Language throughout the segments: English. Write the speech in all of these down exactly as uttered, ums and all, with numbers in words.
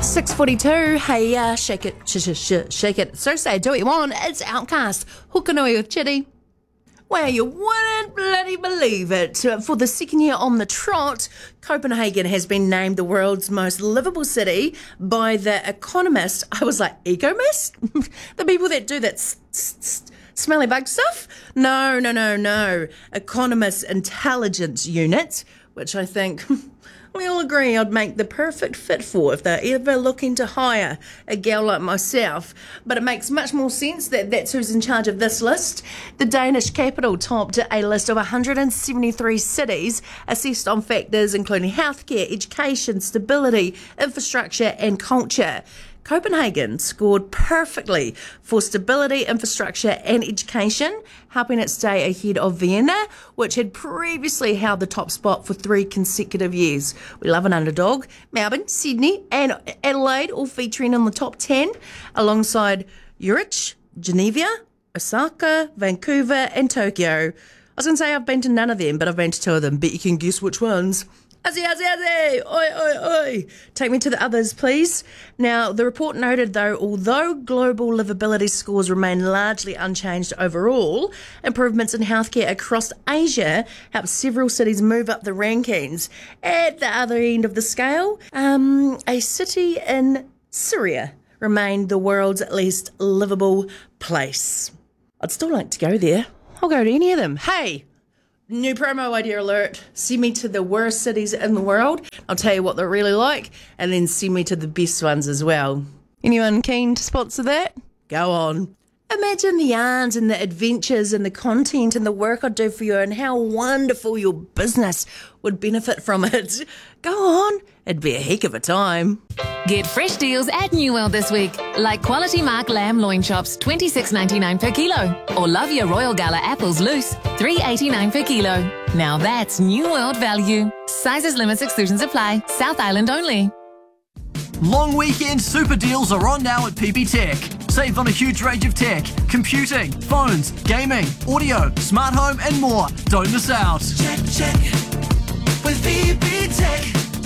six forty-two, hey, uh, shake it, sh sh sh shake it, so say, do what you want, it's Outcast, Hukanui with Chitty. Well, you wouldn't bloody believe it. For the second year on the trot, Copenhagen has been named the world's most livable city by The Economist. I was like, Ecomist? The people that do that s s smelly bug stuff? No, no, no, no. Economist Intelligence Unit, which I think we all agree I'd make the perfect fit for if they're ever looking to hire a gal like myself. But it makes much more sense that that's who's in charge of this list. The Danish capital topped a list of one hundred seventy-three cities assessed on factors including healthcare, education, stability, infrastructure and culture. Copenhagen scored perfectly for stability, infrastructure and education, helping it stay ahead of Vienna, which had previously held the top spot for three consecutive years. We love an underdog. Melbourne, Sydney and Adelaide all featuring in the top ten, alongside Zurich, Geneva, Osaka, Vancouver and Tokyo. I was going to say I've been to none of them, but I've been to two of them. Bet you can guess which ones. Azzy, azzy, azzy! Oi, oi, oi! Take me to the others, please. Now, the report noted, though, although global livability scores remain largely unchanged overall, improvements in healthcare across Asia helped several cities move up the rankings. At the other end of the scale, um, a city in Syria remained the world's least livable place. I'd still like to go there. I'll go to any of them. Hey! New promo idea alert. Send me to the worst cities in the world. I'll tell you what they're really like, and then send me to the best ones as well. Anyone keen to sponsor that? Go on. Imagine the yarns and the adventures and the content and the work I'd do for you and how wonderful your business would benefit from it. Go on. It'd be a heck of a time. Get fresh deals at New World this week, like Quality Mark lamb loin chops, twenty-six ninety-nine per kilo, or love your Royal Gala apples loose, three eighty-nine per kilo. Now that's New World value. Sizes, limits, exclusions apply. South Island only. Long weekend super deals are on now at P B Tech. Save on a huge range of tech, computing, phones, gaming, audio, smart home and more. Don't miss out. Check, check with P B Tech.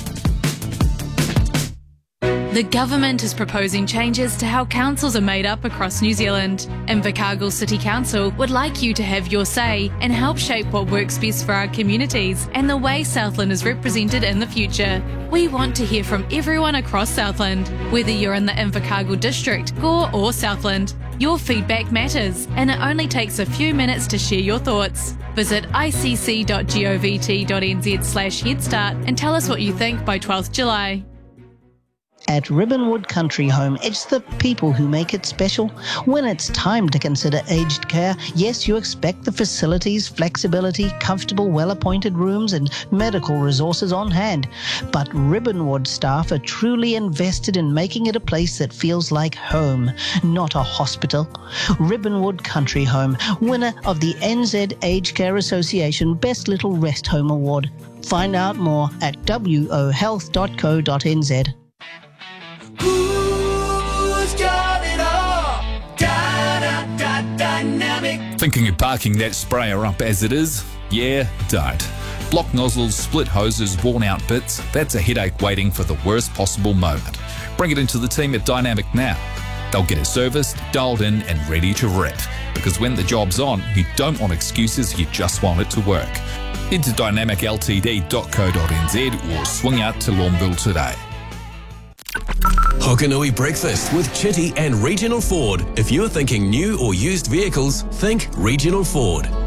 The government is proposing changes to how councils are made up across New Zealand. Invercargill City Council would like you to have your say and help shape what works best for our communities and the way Southland is represented in the future. We want to hear from everyone across Southland, whether you're in the Invercargill District, Gore or Southland. Your feedback matters, and it only takes a few minutes to share your thoughts. Visit icc.govt.nz slash headstart and tell us what you think by twelfth of July. At Ribbonwood Country Home, it's the people who make it special. When it's time to consider aged care, yes, you expect the facilities, flexibility, comfortable, well-appointed rooms and medical resources on hand. But Ribbonwood staff are truly invested in making it a place that feels like home, not a hospital. Ribbonwood Country Home, winner of the N Z Aged Care Association Best Little Rest Home Award. Find out more at w o health dot co dot n z. Who's got it all? Da, da, da, dynamic. Thinking of parking that sprayer up as it is? Yeah, don't. Block nozzles, split hoses, worn out bits, that's a headache waiting for the worst possible moment. Bring it into the team at Dynamic now. They'll get it serviced, dialed in and ready to rip. Because when the job's on, you don't want excuses, you just want it to work. Head to dynamic l t d dot co dot n z or swing out to Lawnville today. Hokanui Breakfast with Chitty and Regional Ford. If you're thinking new or used vehicles, think Regional Ford.